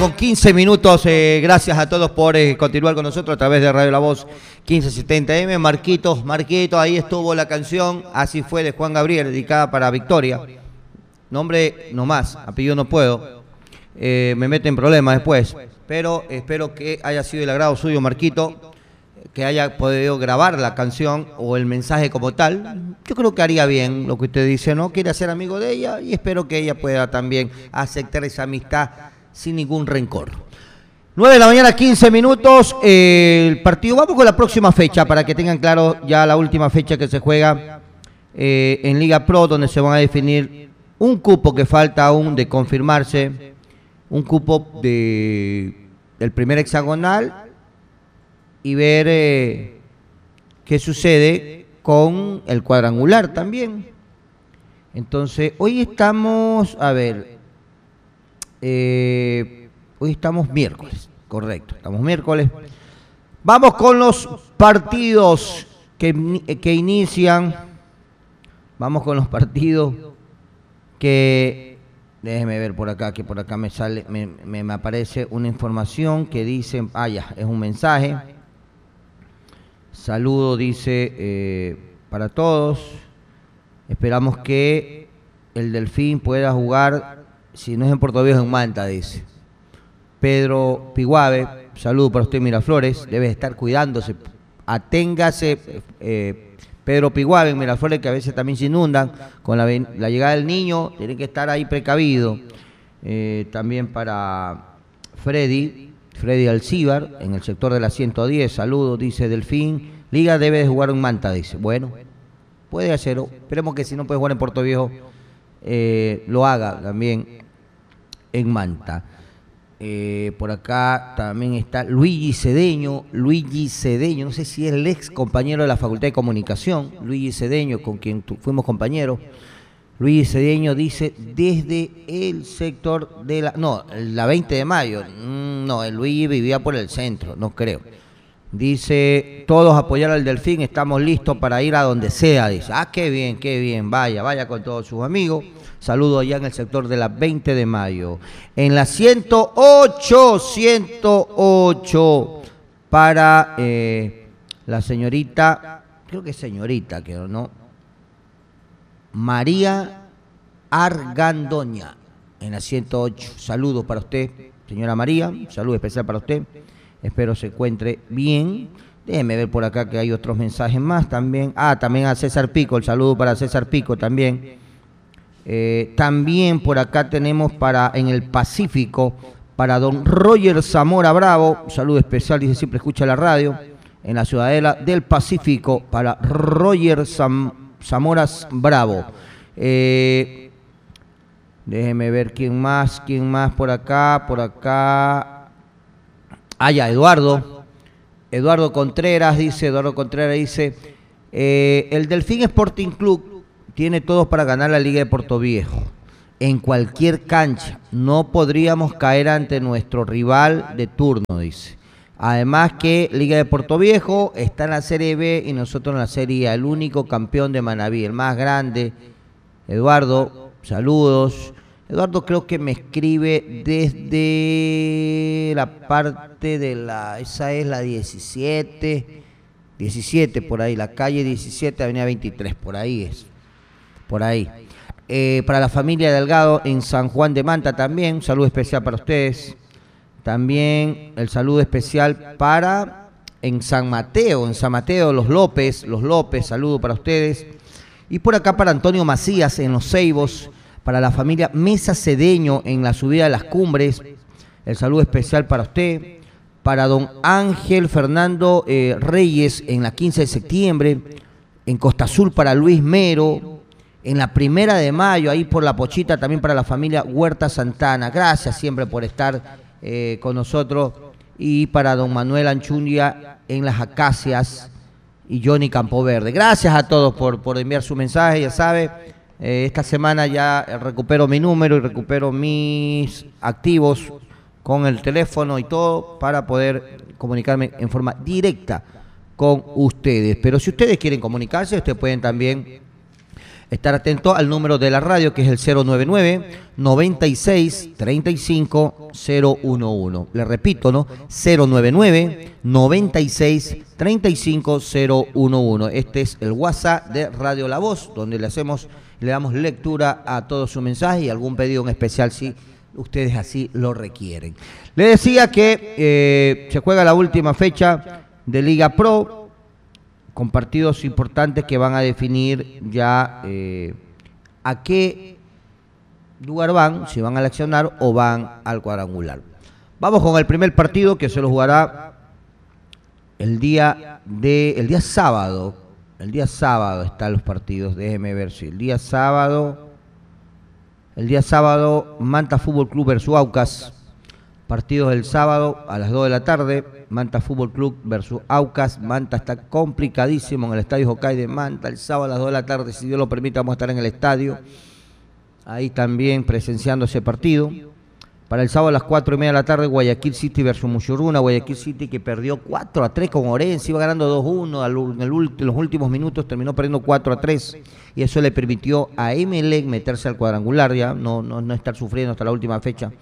Con 15 minutos, gracias a todos por continuar con nosotros a través de Radio La Voz 1570M. Marquitos, ahí estuvo la canción, Así fue, de Juan Gabriel, dedicada para Victoria. Nombre no más, apellido no puedo. Me mete en problemas después, pero espero que haya sido el agrado suyo, Marquito, que haya podido grabar la canción o el mensaje como tal. Yo creo que haría bien lo que usted dice, ¿no? Quiere ser amigo de ella y espero que ella pueda también aceptar esa amistad sin ningún rencor. 9 de la mañana, 15 minutos, el partido. Vamos con la próxima fecha para que tengan claro ya la última fecha que se juega en Liga Pro, donde se van a definir un cupo que falta aún de confirmarse, un cupo del primer hexagonal y ver qué sucede con el cuadrangular también. Entonces, hoy estamos, hoy estamos miércoles, correcto, estamos miércoles. Vamos con los partidos que inician. Vamos con los partidos que, déjeme ver por acá, que por acá me sale, me aparece una información que dice, ya, es un mensaje. Saludo, dice, para todos. Esperamos que el Delfín pueda jugar, si no es en Puerto Viejo, en Manta, dice. Pedro Piguave, saludo para usted, Miraflores, debe estar cuidándose. Aténgase, Pedro Piguave en Miraflores, que a veces también se inundan. Con la llegada del niño, tienen que estar ahí precavido. También para Freddy Alcíbar, en el sector de la 110, saludos, dice Delfín. Liga debe de jugar en Manta, dice. Bueno, puede hacerlo. Esperemos que si no puede jugar en Puerto Viejo, lo haga también en Manta. Por acá también está Luigi Cedeño, no sé si es el ex compañero de la Facultad de Comunicación, Luigi Cedeño, con quien fuimos compañeros. Luigi Cedeño dice, desde el sector de la 20 de mayo, no, el Luigi vivía por el centro, no creo. Dice, todos apoyar al Delfín, estamos listos para ir a donde sea, dice. Qué bien, vaya con todos sus amigos. Saludo allá en el sector de la 20 de mayo. En la 108, para la señorita, creo que es señorita, ¿no? María Argandoña, en la 108. Saludos para usted, señora María, un saludo especial para usted. Espero se encuentre bien. Déjeme ver por acá que hay otros mensajes más también. También a César Pico, el saludo para César Pico también. También por acá tenemos en el Pacífico, para don Roger Zamora Bravo, un saludo especial, dice siempre escucha la radio, en la Ciudadela del Pacífico, para Roger Zamora Bravo. Déjeme ver quién más por acá. Ya, Eduardo Contreras dice, el Delfín Sporting Club tiene todos para ganar la Liga de Puerto Viejo. En cualquier cancha, no podríamos caer ante nuestro rival de turno, dice. Además que Liga de Puerto Viejo está en la Serie B y nosotros en la Serie A, el único campeón de Manaví, el más grande. Eduardo, saludos. Eduardo creo que me escribe desde la parte de esa es la 17 por ahí, la calle 17, avenida 23, por ahí es, por ahí. Para la familia Delgado en San Juan de Manta también, un saludo especial para ustedes. También el saludo especial para en San Mateo, los López, saludo para ustedes. Y por acá para Antonio Macías en Los Ceibos, para la familia Mesa Cedeño en la subida de las Cumbres, el saludo especial para usted. Para don Ángel Fernando Reyes en la 15 de septiembre, en Costa Azul para Luis Mero, en la 1 de mayo, ahí por La Pochita, también para la familia Huerta Santana. Gracias siempre por estar con nosotros. Y para don Manuel Anchundia en Las Acacias y Johnny Campoverde. Gracias a todos por enviar su mensaje, ya sabe. Esta semana ya recupero mi número y recupero mis activos con el teléfono y todo para poder comunicarme en forma directa con ustedes. Pero si ustedes quieren comunicarse, ustedes pueden también estar atento al número de la radio, que es el 099-96-35-011. Le repito, ¿no? 099-96-35-011. Este es el WhatsApp de Radio La Voz, donde le damos lectura a todo su mensaje y algún pedido en especial si ustedes así lo requieren. Le decía que se juega la última fecha de Liga Pro, con partidos importantes que van a definir ya a qué lugar van, si van al accionar o van al cuadrangular. Vamos con el primer partido, que se lo jugará el día sábado. El día sábado están los partidos, déjeme ver si el día sábado Manta Fútbol Club versus Aucas. Partidos del sábado a las 2 de la tarde, Manta Fútbol Club versus Aucas. Manta está complicadísimo en el Estadio Jocay de Manta. El sábado a las 2 de la tarde, si Dios lo permite, vamos a estar en el estadio. Ahí también presenciando ese partido. Para el sábado a las 4:30 de la tarde, Guayaquil City versus Muchurruna. Guayaquil City, que perdió 4-3 con Orense, iba ganando 2-1. En los últimos minutos terminó perdiendo 4-3. Y eso le permitió a Emelec meterse al cuadrangular, ya no estar sufriendo hasta la última fecha.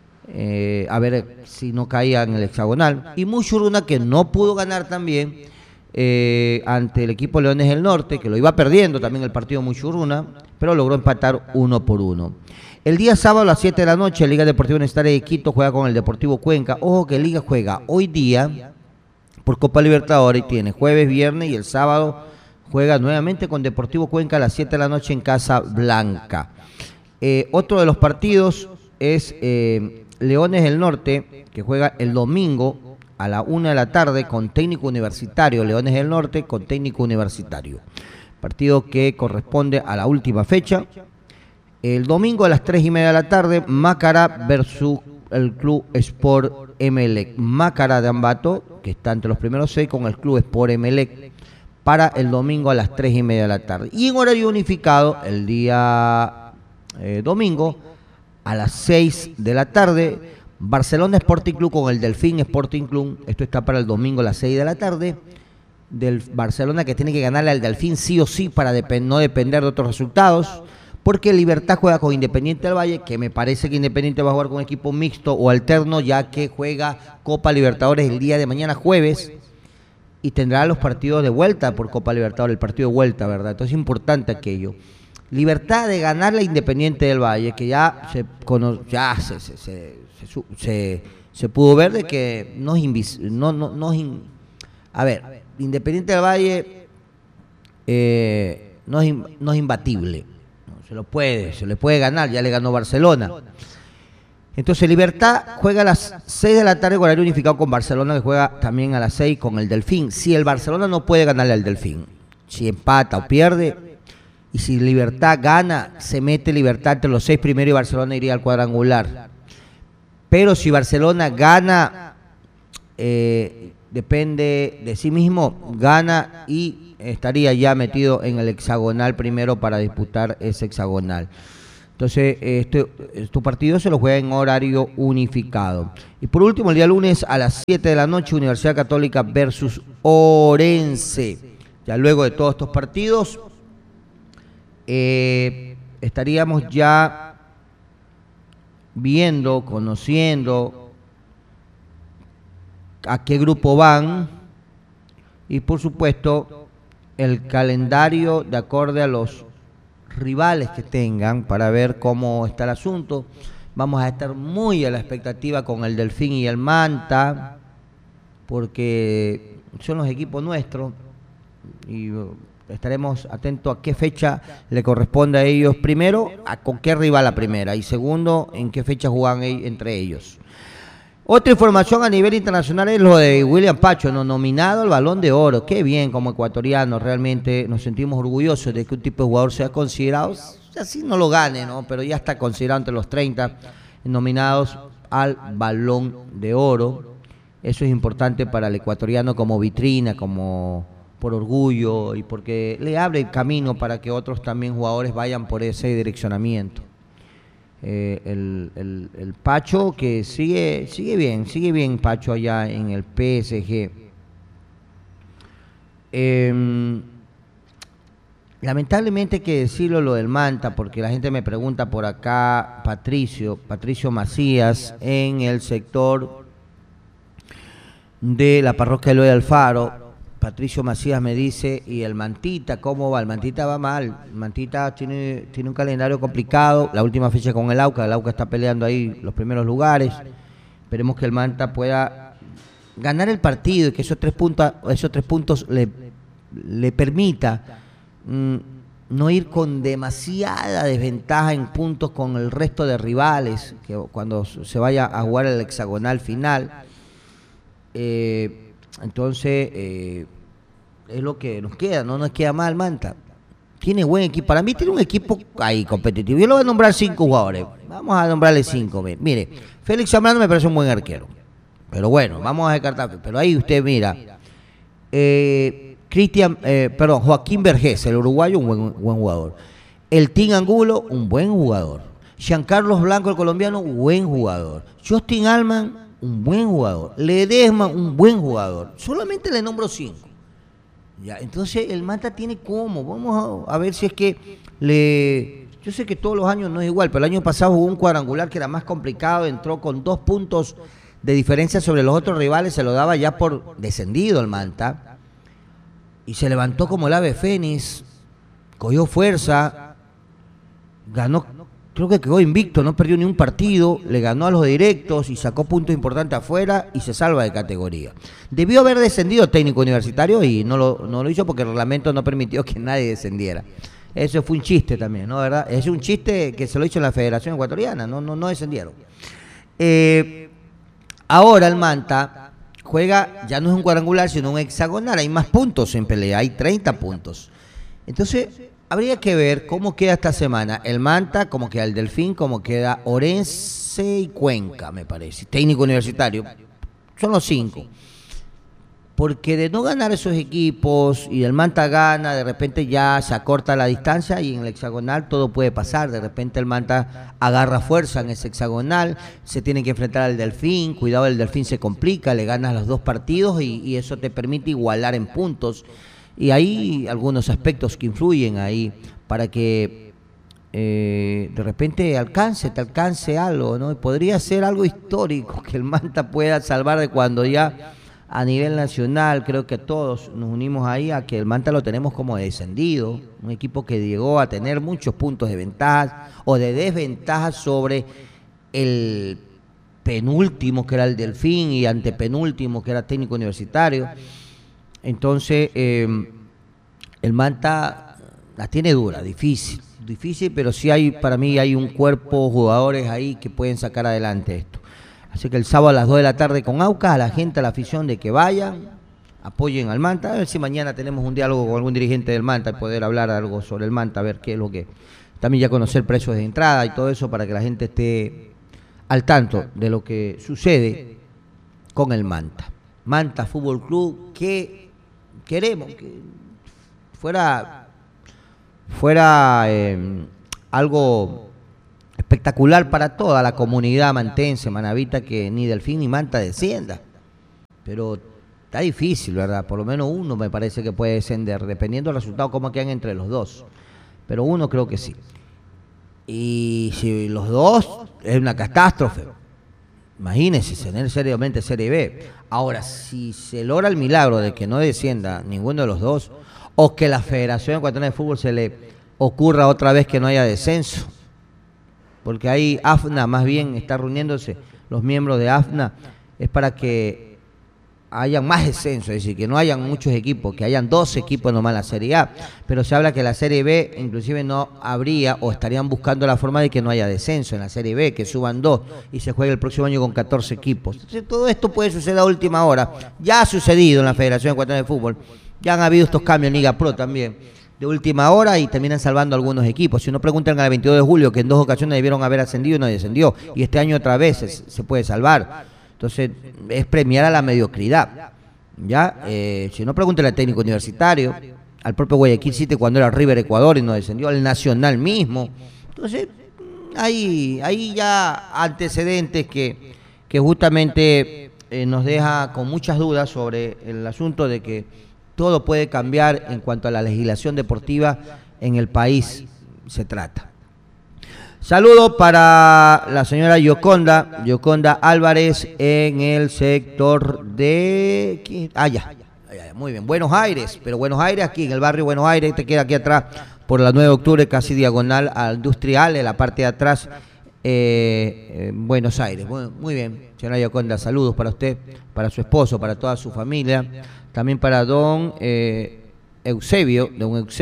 A ver si no caía en el hexagonal. Y Muchurruna, que no pudo ganar también ante el equipo Leones del Norte, que lo iba perdiendo también el partido Muchurruna, pero logró empatar 1-1. El día sábado a las 7 de la noche, Liga Deportiva Universitaria de Quito juega con el Deportivo Cuenca. Ojo que Liga juega hoy día por Copa Libertadores y tiene jueves, viernes, y el sábado juega nuevamente con Deportivo Cuenca a las 7 de la noche en Casa Blanca. Otro de los partidos es Leones del Norte, que juega el domingo a la 1 de la tarde con Técnico Universitario. Leones del Norte con Técnico Universitario. Partido que corresponde a la última fecha. El domingo a las 3:30 de la tarde, Macará versus el Club Sport Emelec. Macará de Ambato, que está entre los primeros 6, con el Club Sport Emelec, para el domingo a las 3:30 de la tarde. Y en horario unificado, el día domingo, a las 6 de la tarde, Barcelona Sporting Club con el Delfín Sporting Club. Esto está para el domingo a las 6 de la tarde. Del Barcelona, que tiene que ganarle al Delfín sí o sí para no depender de otros resultados. Porque Libertad juega con Independiente del Valle, que me parece que Independiente va a jugar con equipo mixto o alterno, ya que juega Copa Libertadores el día de mañana jueves y tendrá los partidos de vuelta por Copa Libertadores, el partido de vuelta, ¿verdad? Entonces es importante aquello. Libertad de ganarle a Independiente del Valle, que ya se pudo ver de que Independiente del Valle no es imbatible. Se le puede ganar, ya le ganó Barcelona. Entonces Libertad juega a las 6 de la tarde con horario unificado con Barcelona, que juega también a las 6 con el Delfín. Si el Barcelona no puede ganarle al Delfín, si empata o pierde, y si Libertad gana, se mete Libertad entre los 6 primeros y Barcelona iría al cuadrangular. Pero si Barcelona gana, depende de sí mismo, gana y estaría ya metido en el hexagonal primero para disputar ese hexagonal. Entonces, estos partidos se los juega en horario unificado. Y por último, el día lunes a las 7 de la noche, Universidad Católica versus Orense. Ya luego de todos estos partidos, estaríamos ya viendo, conociendo a qué grupo van y por supuesto el calendario de acorde a los rivales que tengan para ver cómo está el asunto. Vamos a estar muy a la expectativa con el Delfín y el Manta, porque son los equipos nuestros y estaremos atentos a qué fecha le corresponde a ellos. Primero, con qué rival la primera, y segundo, en qué fecha juegan entre ellos. Otra información a nivel internacional es lo de William Pacho, nominado al Balón de Oro. Qué bien, como ecuatorianos, realmente nos sentimos orgullosos de que un tipo de jugador sea considerado, así no lo gane, ¿no? Pero ya está considerado entre los 30 nominados al Balón de Oro. Eso es importante para el ecuatoriano como vitrina, como por orgullo y porque le abre el camino para que otros también jugadores vayan por ese direccionamiento. El Pacho, que sigue bien Pacho allá en el PSG. lamentablemente hay que decirlo lo del Manta, porque la gente me pregunta por acá, Patricio Macías, en el sector de la parroquia Eloy Alfaro. Patricio Macías me dice, ¿y el Mantita cómo va? El Mantita va mal, el Mantita tiene un calendario complicado, la última fecha con el Aucas está peleando ahí los primeros lugares, esperemos que el Manta pueda ganar el partido y que esos tres puntos le permita no ir con demasiada desventaja en puntos con el resto de rivales, que cuando se vaya a jugar el hexagonal final. Entonces es lo que nos queda, no nos queda mal Manta. Tiene buen equipo, para mí tiene un equipo ahí competitivo. Yo le voy a nombrar 5 jugadores, vamos a nombrarle 5. Mire, Félix Zambrano me parece un buen arquero, pero bueno, vamos a descartar. Pero ahí usted mira, Joaquín Vergés, el uruguayo, un buen jugador. El Team Angulo, un buen jugador. Giancarlos Blanco, el colombiano, buen jugador. Justin Alman, un buen jugador. Ledesma, un buen jugador. Solamente le nombro 5. Ya, entonces el Manta tiene cómo. Vamos a ver si es que yo sé que todos los años no es igual, pero el año pasado jugó un cuadrangular que era más complicado, entró con 2 puntos de diferencia sobre los otros rivales, se lo daba ya por descendido el Manta, y se levantó como el ave fénix, cogió fuerza, ganó, creo que quedó invicto, no perdió ni un partido, le ganó a los directos y sacó puntos importantes afuera y se salva de categoría. Debió haber descendido técnico universitario y no lo hizo porque el reglamento no permitió que nadie descendiera. Eso fue un chiste también, ¿no? ¿Verdad? Es un chiste que se lo hizo en la Federación Ecuatoriana, no descendieron. Ahora el Manta juega, ya no es un cuadrangular, sino un hexagonal, hay más puntos en pelea, hay 30 puntos. Entonces, habría que ver cómo queda esta semana el Manta, cómo queda el Delfín, cómo queda Orense y Cuenca, me parece. Técnico universitario, son los 5. Porque de no ganar esos equipos y el Manta gana, de repente ya se acorta la distancia y en el hexagonal todo puede pasar. De repente el Manta agarra fuerza en ese hexagonal, se tiene que enfrentar al Delfín, cuidado, el Delfín se complica, le ganas los 2 partidos y eso te permite igualar en puntos. Y hay algunos aspectos que influyen ahí para que de repente te alcance algo, ¿no? Podría ser algo histórico que el Manta pueda salvar de cuando ya a nivel nacional, creo que todos nos unimos ahí a que el Manta lo tenemos como descendido, un equipo que llegó a tener muchos puntos de ventaja o de desventaja sobre el penúltimo que era el Delfín y antepenúltimo que era Técnico Universitario. Entonces el Manta la tiene dura, difícil, pero sí para mí hay un cuerpo de jugadores ahí que pueden sacar adelante esto. Así que el sábado a las 2 de la tarde con Aucas, a la gente, a la afición, de que vayan, apoyen al Manta. A ver si mañana tenemos un diálogo con algún dirigente del Manta y poder hablar algo sobre el Manta, a ver qué es lo que... También ya conocer precios de entrada y todo eso para que la gente esté al tanto de lo que sucede con el Manta. Manta Fútbol Club, que queremos que fuera algo espectacular para toda la comunidad mantense, manavita, que ni Delfín ni Manta descienda. Pero está difícil, ¿verdad? Por lo menos uno me parece que puede descender, dependiendo del resultado, cómo quedan entre los dos. Pero uno creo que sí. Y si los dos, es una catástrofe. Imagínense, tener seriamente Serie B. Ahora, si se logra el milagro de que no descienda ninguno de los dos, o que la Federación Ecuatoriana de Fútbol se le ocurra otra vez que no haya descenso, porque ahí AFNA más bien está reuniéndose, los miembros de AFNA, es para que hayan más descenso, es decir, que no hayan muchos equipos, que hayan 12 equipos nomás en la Serie A, pero se habla que la Serie B inclusive no habría, o estarían buscando la forma de que no haya descenso en la Serie B, que suban 2 y se juegue el próximo año con 14 equipos. Entonces, todo esto puede suceder a última hora, ya ha sucedido en la Federación Ecuatoriana de Fútbol, ya han habido estos cambios en Liga Pro también, de última hora, y terminan salvando algunos equipos. Si no, preguntan al 22 de julio, que en 2 ocasiones debieron haber ascendido y no descendió, y este año otra vez se puede salvar. Entonces, es premiar a la mediocridad. ¿Ya? Si no, pregúntale al técnico universitario, al propio Guayaquil City cuando era River Ecuador y no descendió, al Nacional mismo. Entonces, hay ya antecedentes que justamente nos deja con muchas dudas sobre el asunto de que todo puede cambiar en cuanto a la legislación deportiva en el país se trata. Saludo para la señora Yoconda Álvarez en el sector de... muy bien, Buenos Aires, pero Buenos Aires aquí en el barrio Buenos Aires, te queda aquí atrás por la 9 de octubre, casi diagonal al Industrial, en la parte de atrás, Buenos Aires. Muy bien, señora Yoconda, saludos para usted, para su esposo, para toda su familia, también para don Eusebio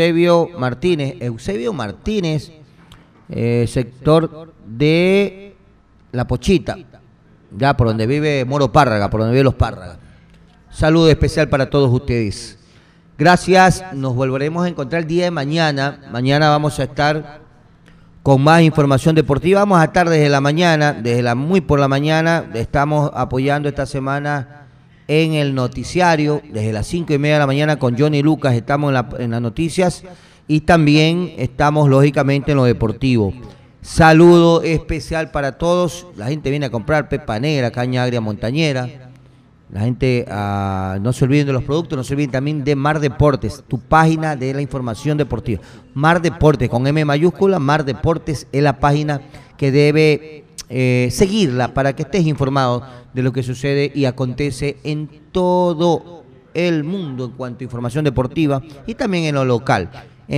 Martínez, sector de La Pochita, ya por donde vive Moro Párraga, por donde viven los Párragas. Saludo especial para todos ustedes. Gracias, nos volveremos a encontrar el día de mañana. Mañana vamos a estar con más información deportiva. Vamos a estar desde la mañana, muy por la mañana. Estamos apoyando esta semana en el noticiario, desde las 5:30 de la mañana con Johnny Lucas. Estamos en las noticias y también estamos lógicamente en lo deportivo. Saludo especial para todos. La gente viene a comprar pepa negra, caña agria montañera. La gente, no se olviden de los productos, no se olviden también de Mar Deportes, tu página de la información deportiva. Mar Deportes, con M mayúscula, Mar Deportes es la página que debe seguirla para que estés informado de lo que sucede y acontece en todo el mundo en cuanto a información deportiva y también en lo local.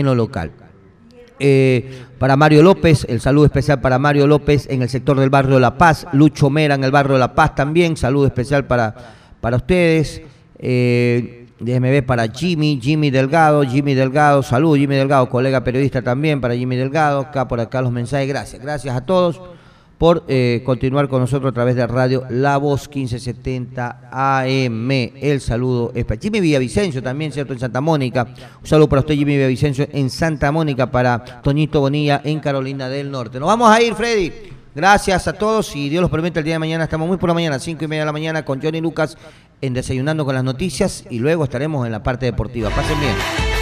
Para Mario López, el saludo especial para Mario López en el sector del barrio de La Paz, Lucho Mera en el barrio de La Paz también, saludo especial para ustedes. Déjeme ver para Jimmy Delgado, saludos Jimmy Delgado, colega periodista también para Jimmy Delgado, por acá los mensajes, gracias a todos por continuar con nosotros a través de radio La Voz 1570 AM. El saludo es para Jimmy Villavicencio también, ¿cierto? En Santa Mónica. Un saludo para usted, Jimmy Villavicencio, en Santa Mónica, para Toñito Bonilla en Carolina del Norte. Nos vamos a ir, Freddy. Gracias a todos y Dios los permite, el día de mañana estamos muy por la mañana, 5:30 de la mañana con Johnny Lucas en Desayunando con las Noticias y luego estaremos en la parte deportiva. Pasen bien.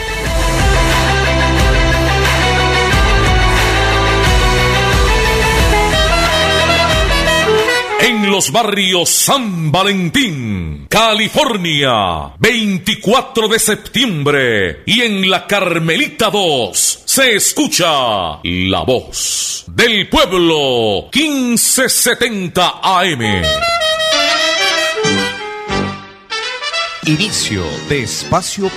En los barrios San Valentín, California, 24 de septiembre, y en la Carmelita 2, se escucha La Voz del Pueblo, 1570 AM. Inicio de espacio